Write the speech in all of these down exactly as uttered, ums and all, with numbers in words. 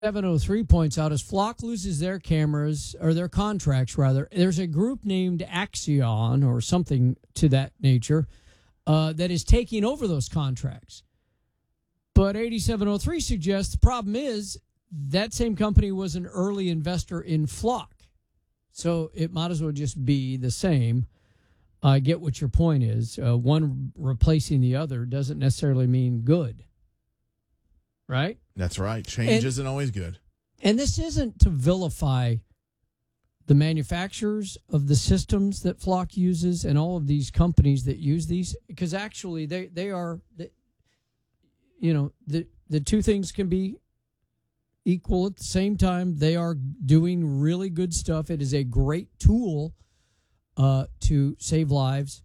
seven oh three points out, as Flock loses their cameras, or their contracts, rather, there's a group named Axion, or something to that nature, uh, that is taking over those contracts. But eighty-seven oh three suggests the problem is that same company was an early investor in Flock. So it might as well just be the same. I get what your point is. Uh, one replacing the other doesn't necessarily mean good. Right? That's right. Change and, isn't always good. And this isn't to vilify the manufacturers of the systems that Flock uses and all of these companies that use these, because actually they, they are, they, you know, the, the two things can be equal at the same time. They are doing really good stuff. It is a great tool uh, to save lives.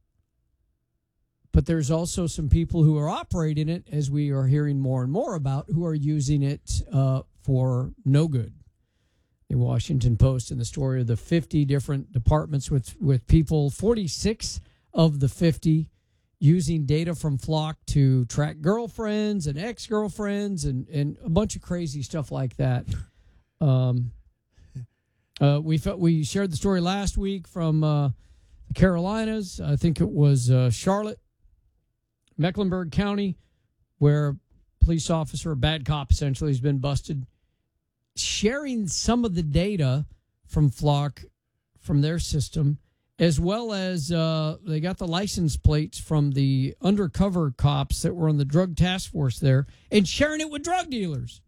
But there's also some people who are operating it, as we are hearing more and more about, who are using it uh, for no good. The Washington Post and the story of the fifty different departments with, with people, forty-six of the fifty using data from Flock to track girlfriends and ex-girlfriends and, and a bunch of crazy stuff like that. Um, uh, we felt, we shared the story last week from uh, the Carolinas. I think it was uh, Charlotte. Mecklenburg County, where a police officer, a bad cop essentially, has been busted, sharing some of the data from Flock, from their system, as well as uh, they got the license plates from the undercover cops that were on the drug task force there, and sharing it with drug dealers.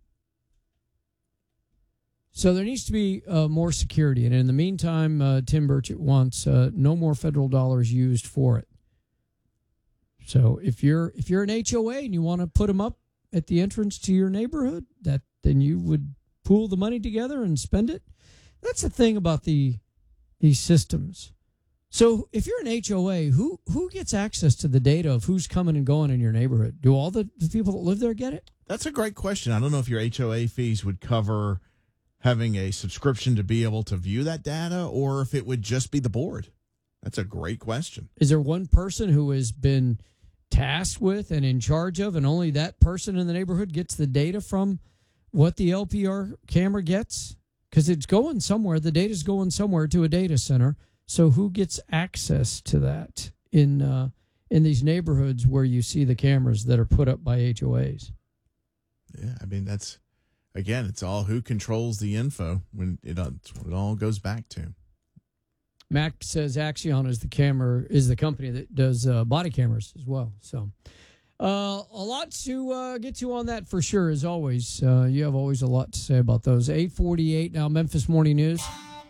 So there needs to be uh, more security. And in the meantime, uh, Tim Burchett wants uh, no more federal dollars used for it. So if you're if you're an H O A and you want to put them up at the entrance to your neighborhood, that then you would pool the money together and spend it. That's the thing about the these systems. So if you're an H O A, who who gets access to the data of who's coming and going in your neighborhood? Do all the, the people that live there get it? That's a great question. I don't know if your H O A fees would cover having a subscription to be able to view that data, or if it would just be the board. That's a great question. Is there one person who has been tasked with and in charge of, and only that person in the neighborhood gets the data from what the L P R camera gets? Because it's going somewhere. The data's going somewhere to a data center. So who gets access to that in uh, in these neighborhoods where you see the cameras that are put up by H O As? Yeah, I mean, that's, again, it's all who controls the info when it, it all goes back to. Mac says Axion is the camera is the company that does uh, body cameras as well. So uh, a lot to uh, get to on that for sure. As always, uh, you have always a lot to say about those. eight forty-eight now. Memphis Morning News.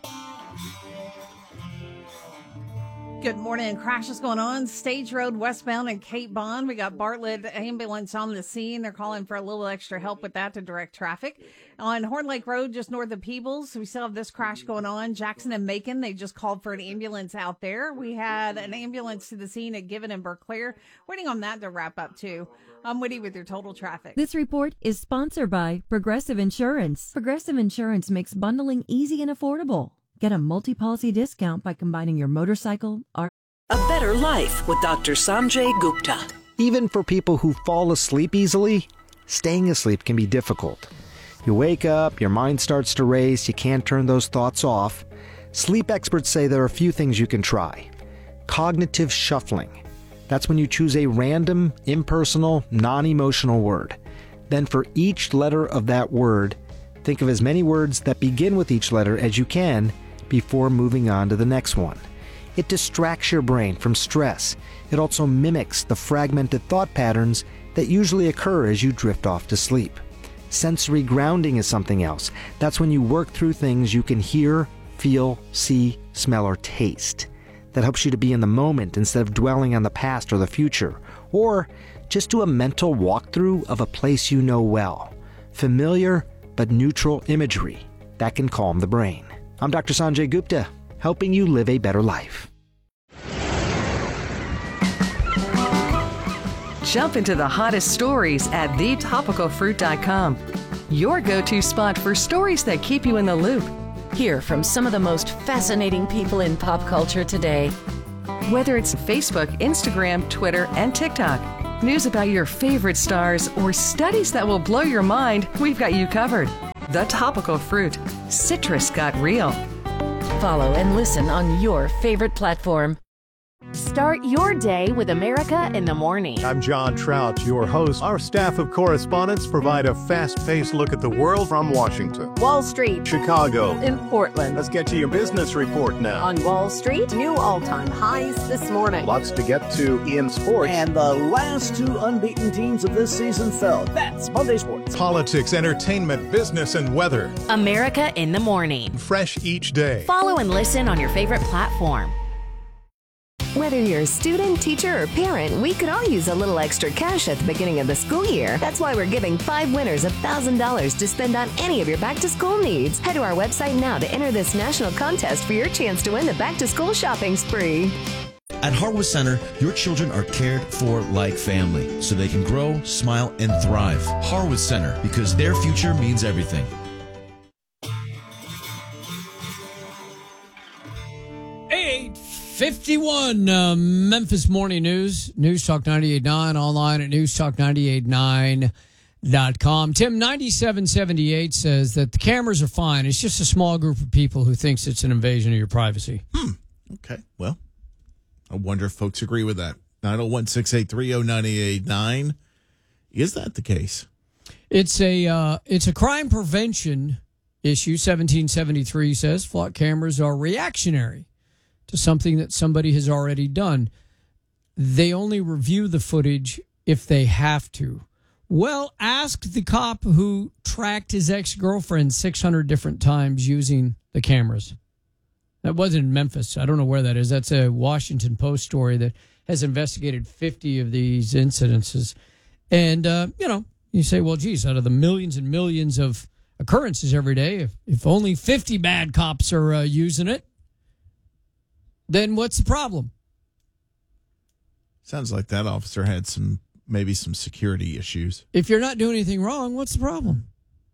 Good morning. Crashes going on. Stage Road westbound in Cape Bond. We got Bartlett ambulance on the scene. They're calling for a little extra help with that to direct traffic. On Horn Lake Road, just north of Peebles, we still have this crash going on. Jackson and Macon, they just called for an ambulance out there. We had an ambulance to the scene at Given and Berclair. Waiting on that to wrap up, too. I'm Woody with your total traffic. This report is sponsored by Progressive Insurance. Progressive Insurance makes bundling easy and affordable. Get a multi-policy discount by combining your motorcycle, R- A better life with Doctor Sanjay Gupta. Even for people who fall asleep easily, staying asleep can be difficult. You wake up, your mind starts to race, you can't turn those thoughts off. Sleep experts say there are a few things you can try. Cognitive shuffling. That's when you choose a random, impersonal, non-emotional word. Then for each letter of that word, think of as many words that begin with each letter as you can before moving on to the next one. It distracts your brain from stress. It also mimics the fragmented thought patterns that usually occur as you drift off to sleep. Sensory grounding is something else. That's when you work through things you can hear, feel, see, smell, or taste. That helps you to be in the moment instead of dwelling on the past or the future. Or just do a mental walkthrough of a place you know well. Familiar but neutral imagery that can calm the brain. I'm Doctor Sanjay Gupta, helping you live a better life. Jump into the hottest stories at the topical fruit dot com. Your go-to spot for stories that keep you in the loop. Hear from some of the most fascinating people in pop culture today. Whether it's Facebook, Instagram, Twitter, and TikTok, news about your favorite stars, or studies that will blow your mind, we've got you covered. The Topical Fruit. Citrus got real. Follow and listen on your favorite platform. Start your day with America in the Morning. I'm John Trout, your host. Our staff of correspondents provide a fast-paced look at the world from Washington, Wall Street, Chicago, in Portland. Let's get to your business report now. On Wall Street, new all-time highs this morning. Lots to get to in sports. And the last two unbeaten teams of this season fell. That's Monday Sports. Politics, entertainment, business, and weather. America in the Morning. Fresh each day. Follow and listen on your favorite platform. Whether you're a student, teacher, or parent, we could all use a little extra cash at the beginning of the school year. That's why we're giving five winners one thousand dollars to spend on any of your back-to-school needs. Head to our website now to enter this national contest for your chance to win the back-to-school shopping spree. At Harwood Center, your children are cared for like family, so they can grow, smile, and thrive. Harwood Center, because their future means everything. eight fifty-one, uh, Memphis Morning News, News Talk ninety-eight point nine, online at news talk ninety-eight nine dot com. Tim, ninety-seven seventy-eight says that the cameras are fine. It's just a small group of people who thinks it's an invasion of your privacy. Hmm. Okay. Well, I wonder if folks agree with that. nine oh one, six eight three, oh nine eight nine. Is that the case? It's a uh, it's a crime prevention issue. seventeen seventy-three says flock cameras are reactionary to something that somebody has already done. They only review the footage if they have to. Well, ask the cop who tracked his ex-girlfriend six hundred different times using the cameras. That wasn't in Memphis. I don't know where that is. That's a Washington Post story that has investigated fifty of these incidences. And, uh, you know, you say, well, geez, out of the millions and millions of occurrences every day, if, if only fifty bad cops are uh, using it, then what's the problem? Sounds like that officer had some, maybe some security issues. If you're not doing anything wrong, what's the problem?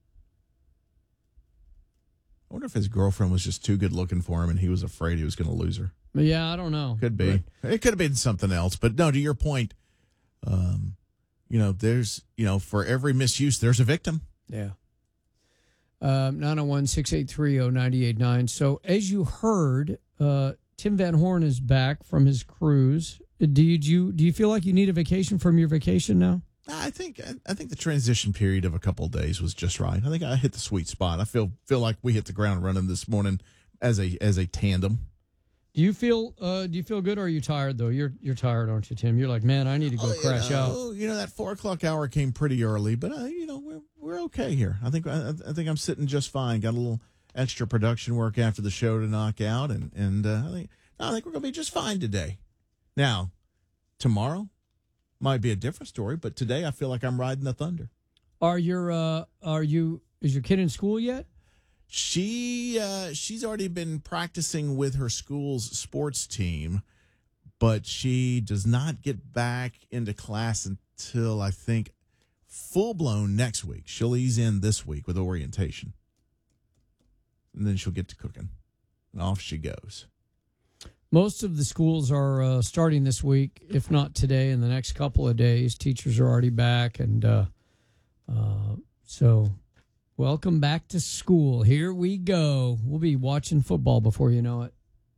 I wonder if his girlfriend was just too good looking for him and he was afraid he was going to lose her. Yeah, I don't know. Could be. But it could have been something else. But no, to your point, um, you know, there's, you know, for every misuse, there's a victim. Yeah. Um, nine oh one, six eight three, oh nine eight nine. So as you heard, uh, Tim Van Horn is back from his cruise. Do you, do you do you feel like you need a vacation from your vacation now? I think I think the transition period of a couple of days was just right. I think I hit the sweet spot. I feel feel like we hit the ground running this morning as a as a tandem. Do you feel uh, do you feel good, or are you tired though? You're you're tired, aren't you, Tim? You're like, man, I need to go oh, crash you know, out. You know, that four o'clock hour came pretty early, but uh, you know we're we're okay here. I think I, I think I'm sitting just fine. Got a little extra production work after the show to knock out, and and uh, I think I think we're gonna be just fine today. Now, tomorrow might be a different story, but today I feel like I'm riding the thunder. Are your uh, are you is your kid in school yet? She uh, she's already been practicing with her school's sports team, but she does not get back into class until I think full blown next week. She'll ease in this week with orientation, and then she'll get to cooking, and off she goes. Most of the schools are uh, starting this week, if not today, in the next couple of days. Teachers are already back, and uh, uh, so welcome back to school. Here we go. We'll be watching football before you know it.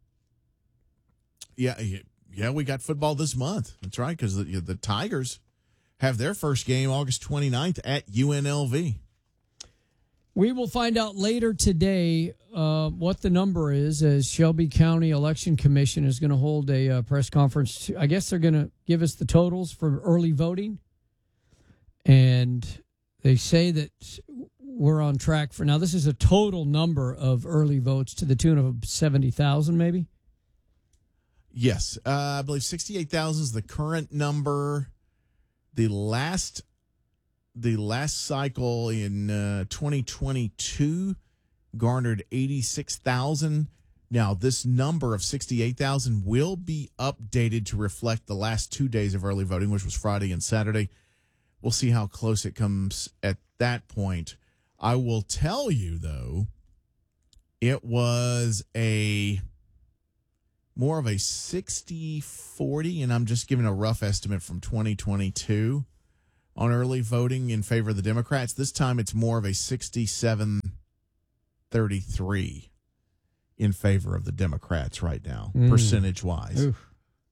Yeah, yeah, we got football this month. That's right, because the, the Tigers have their first game August twenty-ninth at U N L V. We will find out later today uh, what the number is, as Shelby County Election Commission is going to hold a uh, press conference. To, I guess they're going to give us the totals for early voting. And they say that we're on track for, now this is a total number of early votes to the tune of seventy thousand maybe? Yes. Uh, I believe sixty-eight thousand is the current number. The last The last cycle in uh, twenty twenty-two garnered eighty-six thousand. Now, this number of sixty-eight thousand will be updated to reflect the last two days of early voting, which was Friday and Saturday. We'll see how close it comes at that point. I will tell you, though, it was a more of a sixty forty, and I'm just giving a rough estimate from twenty twenty-two. on early voting in favor of the Democrats. This time it's more of a sixty-seven thirty-three in favor of the Democrats right now, Mm. percentage-wise. Oof.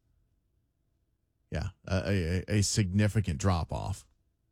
Yeah, a, a, a significant drop-off.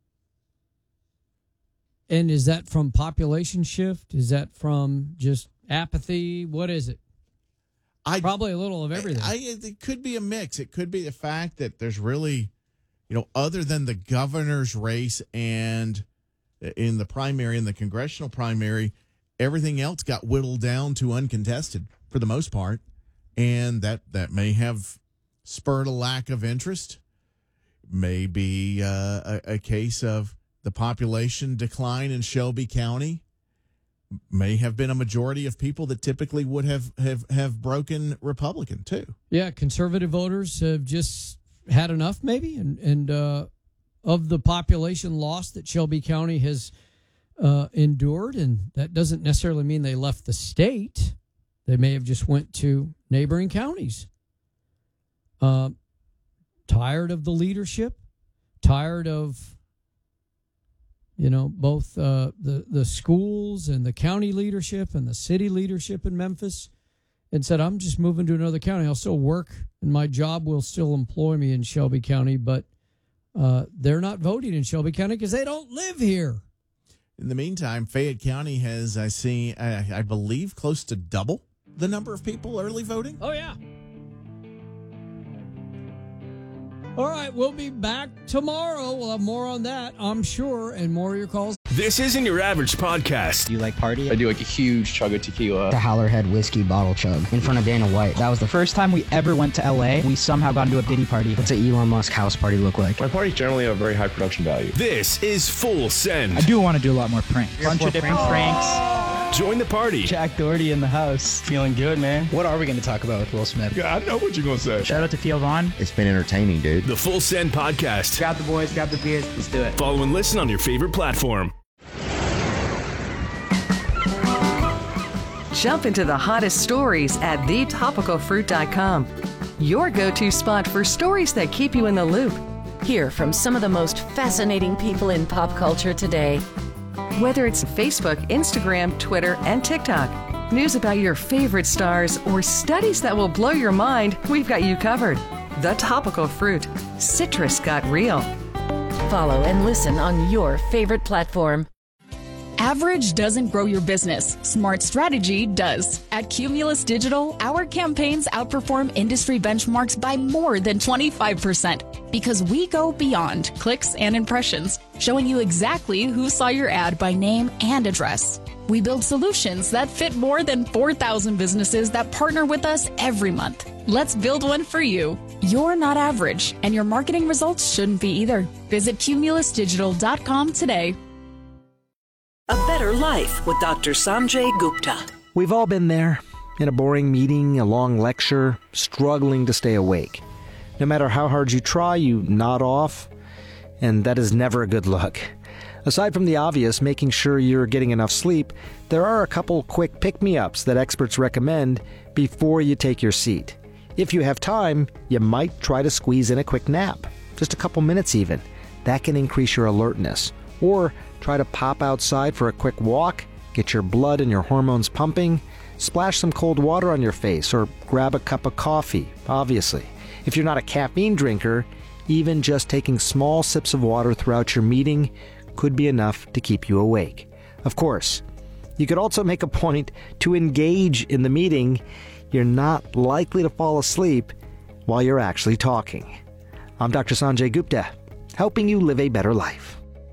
And is that from population shift? Is that from just apathy? What is it? I, Probably a little of everything. I, it could be a mix. It could be the fact that there's really, you know, other than the governor's race and in the primary, in the congressional primary, everything else got whittled down to uncontested for the most part. And that, that may have spurred a lack of interest. Maybe uh, a, a case of the population decline in Shelby County. May have been a majority of people that typically would have, have, have broken Republican, too. Yeah, conservative voters have just had enough, maybe, and and uh, of the population loss that Shelby County has uh, endured, and that doesn't necessarily mean they left the state. They may have just went to neighboring counties. Uh, tired of the leadership, tired of, you know, both uh, the, the schools and the county leadership and the city leadership in Memphis, and said, I'm just moving to another county. I'll still work, and my job will still employ me in Shelby County, but uh, they're not voting in Shelby County because they don't live here. In the meantime, Fayette County has, I see, I, I believe, close to double the number of people early voting. Oh, yeah. All right, we'll be back tomorrow. We'll have more on that, I'm sure, and more of your calls. This isn't your average podcast. Do you like party? I do like a huge chug of tequila. The Howlerhead whiskey bottle chug in front of Dana White. That was the first time we ever went to L A. We somehow got into a Diddy party. What's an Elon Musk house party look like? My parties generally have very high production value. This is Full Send. I do want to do a lot more pranks. A bunch of different pranks. Join the party. Jack Doherty in the house. Feeling good, man. What are we going to talk about with Will Smith? Yeah, I know what you're going to say. Shout out to Theo Vaughn. It's been entertaining, dude. The Full Send Podcast. Grab the boys, grab the beers. Let's do it. Follow and listen on your favorite platform. Jump into the hottest stories at the topical fruit dot com. Your go-to spot for stories that keep you in the loop. Hear from some of the most fascinating people in pop culture today. Whether it's Facebook, Instagram, Twitter, and TikTok, news about your favorite stars, or studies that will blow your mind, we've got you covered. The Topical Fruit. Citrus got real. Follow and listen on your favorite platform. Average doesn't grow your business. Smart strategy does. At Cumulus Digital, our campaigns outperform industry benchmarks by more than twenty-five percent because we go beyond clicks and impressions, showing you exactly who saw your ad by name and address. We build solutions that fit more than four thousand businesses that partner with us every month. Let's build one for you. You're not average, and your marketing results shouldn't be either. Visit cumulus digital dot com today. A Better Life with Doctor Sanjay Gupta. We've all been there. In a boring meeting, a long lecture, struggling to stay awake. No matter how hard you try, you nod off, and that is never a good look. Aside from the obvious, making sure you're getting enough sleep, there are a couple quick pick-me-ups that experts recommend before you take your seat. If you have time, you might try to squeeze in a quick nap. Just a couple minutes even. That can increase your alertness. Or try to pop outside for a quick walk, get your blood and your hormones pumping, splash some cold water on your face, or grab a cup of coffee, obviously. If you're not a caffeine drinker, even just taking small sips of water throughout your meeting could be enough to keep you awake. Of course, you could also make a point to engage in the meeting. You're not likely to fall asleep while you're actually talking. I'm Doctor Sanjay Gupta, helping you live a better life.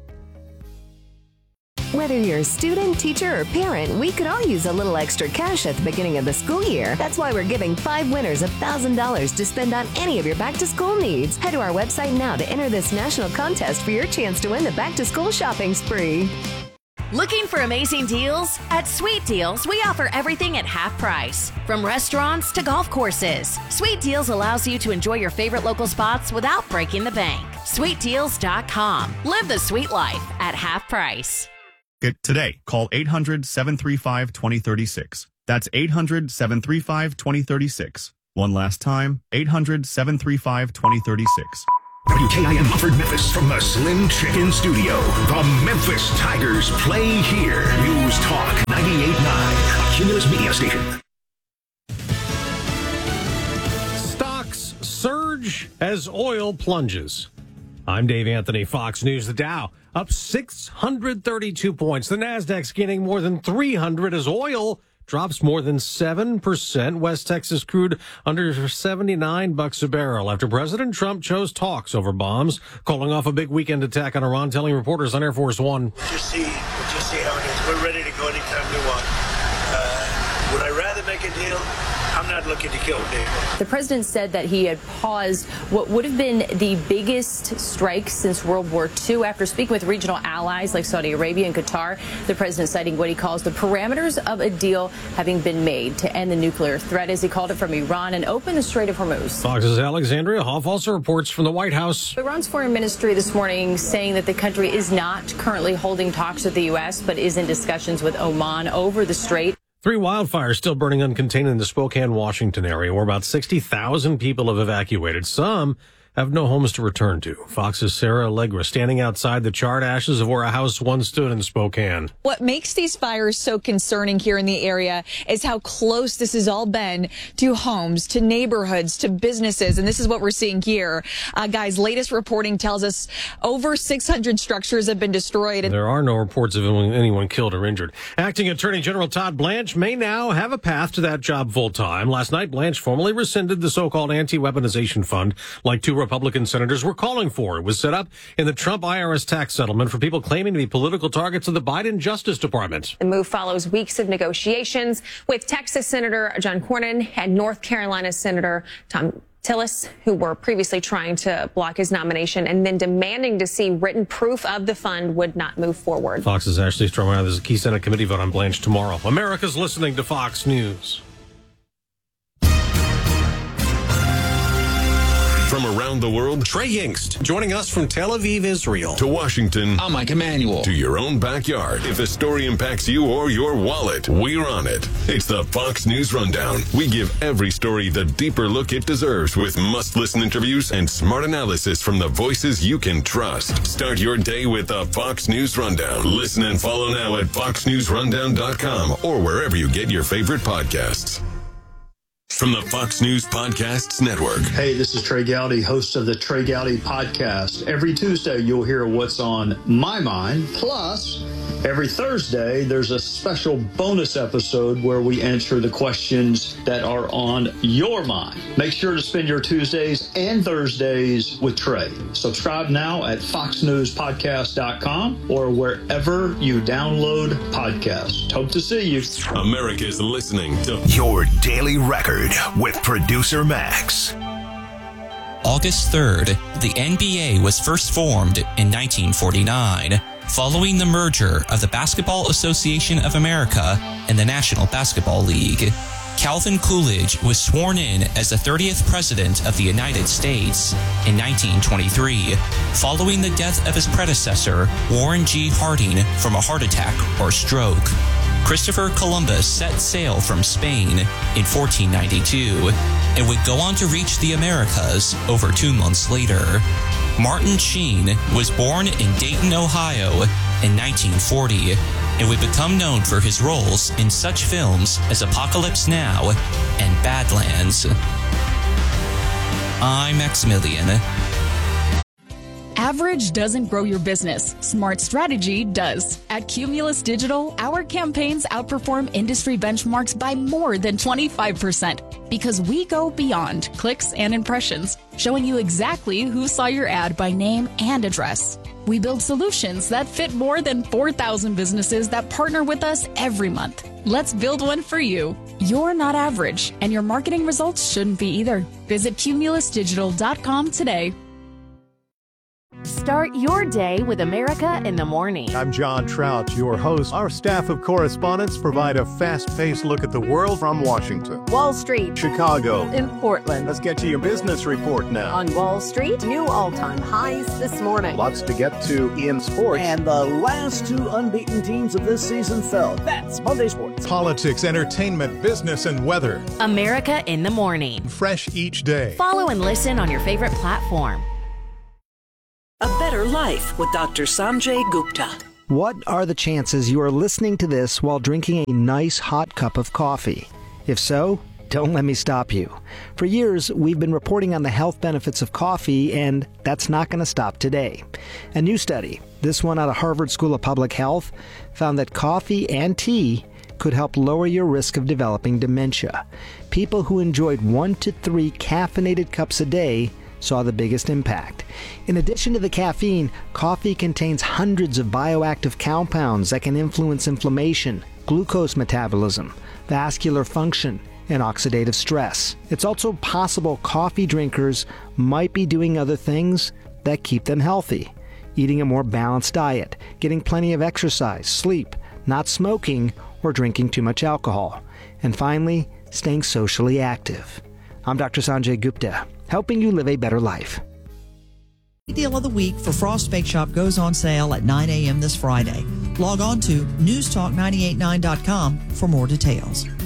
Whether you're a student, teacher, or parent, we could all use a little extra cash at the beginning of the school year. That's why we're giving five winners one thousand dollars to spend on any of your back-to-school needs. Head to our website now to enter this national contest for your chance to win the back-to-school shopping spree. Looking for amazing deals? At Sweet Deals, we offer everything at half price. From restaurants to golf courses, Sweet Deals allows you to enjoy your favorite local spots without breaking the bank. sweet deals dot com. Live the sweet life at half price. Today, call eight hundred, seven three five, two zero three six. That's eight hundred, seven three five, two zero three six. One last time, eight hundred, seven three five, two zero three six. W K I M Mumford, Memphis, from the Slim Chicken Studio. The Memphis Tigers play here. News Talk ninety-eight point nine, a Cumulus media station. Stocks surge as oil plunges. I'm Dave Anthony, Fox News. The Dow up six hundred thirty-two points. The Nasdaq's gaining more than three hundred as oil drops more than seven percent. West Texas crude under seventy-nine bucks a barrel after President Trump chose talks over bombs, calling off a big weekend attack on Iran, telling reporters on Air Force One. Just see, just see how it is. We're ready to go anytime we want. Uh, would I rather make a deal? I'm not looking to kill people. The president said that he had paused what would have been the biggest strike since World War Two. After speaking with regional allies like Saudi Arabia and Qatar, the president citing what he calls the parameters of a deal having been made to end the nuclear threat, as he called it, from Iran and open the Strait of Hormuz. Fox's Alexandria Hoff also reports from the White House. Iran's foreign ministry this morning saying that the country is not currently holding talks with the U S, but is in discussions with Oman over the strait. Three wildfires still burning uncontained in the Spokane, Washington area, where about sixty thousand people have evacuated. Some have no homes to return to. Fox's Sarah Allegra standing outside the charred ashes of where a house once stood in Spokane. What makes these fires so concerning here in the area is how close this has all been to homes, to neighborhoods, to businesses. And this is what we're seeing here. Uh, guys, latest reporting tells us over six hundred structures have been destroyed. There are no reports of anyone killed or injured. Acting Attorney General Todd Blanche may now have a path to that job full time. Last night, Blanche formally rescinded the so-called anti-weaponization fund, like two Republican senators were calling for. It was set up in the Trump I R S tax settlement for people claiming to be political targets of the Biden Justice Department. The move follows weeks of negotiations with Texas Senator John Cornyn and North Carolina Senator Tom Tillis, who were previously trying to block his nomination and then demanding to see written proof of the fund would not move forward. Fox's Ashley Stromeyer. There's a key Senate committee vote on Blanche tomorrow. America's listening to Fox News. From around the world, Trey Yingst joining us from Tel Aviv, Israel. To Washington, I'm Mike Emanuel. To your own backyard. If a story impacts you or your wallet, we're on it. It's the Fox News Rundown. We give every story the deeper look it deserves with must-listen interviews and smart analysis from the voices you can trust. Start your day with the Fox News Rundown. Listen and follow now at fox news rundown dot com or wherever you get your favorite podcasts. From the Fox News Podcasts Network. Hey, this is Trey Gowdy, host of the Trey Gowdy Podcast. Every Tuesday, you'll hear what's on my mind. Plus, every Thursday, there's a special bonus episode where we answer the questions that are on your mind. Make sure to spend your Tuesdays and Thursdays with Trey. Subscribe now at fox news podcast dot com or wherever you download podcasts. Hope to see you. America's listening to Your Daily Record with producer Max. August third, the N B A was first formed in nineteen forty-nine, following the merger of the Basketball Association of America and the National Basketball League. Calvin Coolidge was sworn in as the thirtieth President of the United States in nineteen twenty-three, following the death of his predecessor, Warren G. Harding, from a heart attack or stroke. Christopher Columbus set sail from Spain in fourteen ninety-two and would go on to reach the Americas over two months later. Martin Sheen was born in Dayton, Ohio in nineteen forty and would become known for his roles in such films as Apocalypse Now and Badlands. I'm Maximilian. Average doesn't grow your business. Smart strategy does. At Cumulus Digital, our campaigns outperform industry benchmarks by more than twenty-five percent because we go beyond clicks and impressions, showing you exactly who saw your ad by name and address. We build solutions that fit more than four thousand businesses that partner with us every month. Let's build one for you. You're not average, and your marketing results shouldn't be either. Visit cumulus digital dot com today. Start your day with America in the Morning. I'm John Trout, your host. Our staff of correspondents provide a fast-paced look at the world from Washington, Wall Street, Chicago, in Portland. Let's get to your business report now. On Wall Street, new all-time highs this morning. Lots to get to in sports. And the last two unbeaten teams of this season fell. That's Monday Sports. Politics, entertainment, business, and weather. America in the Morning. Fresh each day. Follow and listen on your favorite platform. A Better Life with Doctor Sanjay Gupta. What are the chances you are listening to this while drinking a nice hot cup of coffee? If so, don't let me stop you. For years, we've been reporting on the health benefits of coffee, and that's not going to stop today. A new study, this one out of Harvard School of Public Health, found that coffee and tea could help lower your risk of developing dementia. People who enjoyed one to three caffeinated cups a day saw the biggest impact. In addition to the caffeine, coffee contains hundreds of bioactive compounds that can influence inflammation, glucose metabolism, vascular function, and oxidative stress. It's also possible coffee drinkers might be doing other things that keep them healthy. Eating a more balanced diet, getting plenty of exercise, sleep, not smoking, or drinking too much alcohol. And finally, staying socially active. I'm Doctor Sanjay Gupta, helping you live a better life. The deal of the week for Frost Bake Shop goes on sale at nine a.m. this Friday. Log on to news talk nine eight nine dot com for more details.